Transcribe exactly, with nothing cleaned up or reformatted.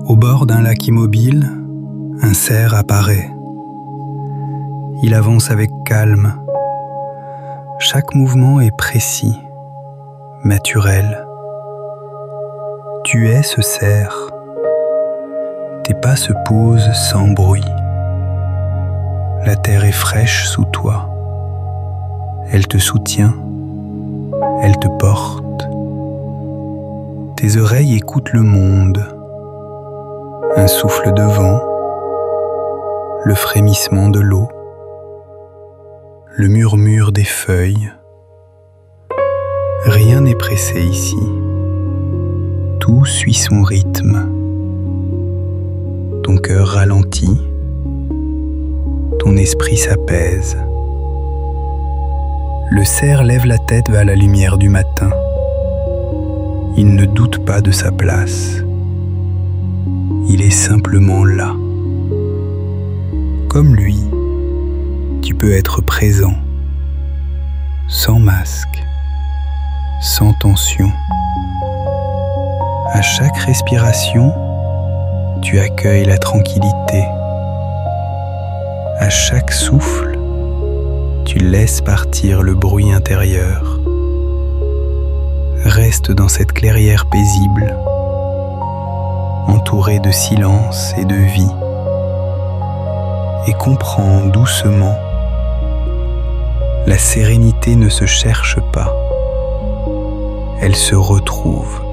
Au bord d'un lac immobile, un cerf apparaît. Il avance avec calme. Chaque mouvement est précis, naturel. Tu es ce cerf. Tes pas se posent sans bruit. La terre est fraîche sous toi. Elle te soutient. Elle te porte. Tes oreilles écoutent le monde. Un souffle de vent, le frémissement de l'eau, le murmure des feuilles. Rien n'est pressé ici. Tout suit son rythme. Ton cœur ralentit, ton esprit s'apaise. Le cerf lève la tête vers la lumière du matin. Il ne doute pas de sa place. Il est simplement là. Comme lui, tu peux être présent, sans masque, sans tension. À chaque respiration, tu accueilles la tranquillité. À chaque souffle, tu laisses partir le bruit intérieur. Reste dans cette clairière paisible, entouré de silence et de vie, et comprends doucement, la sérénité ne se cherche pas, elle se retrouve.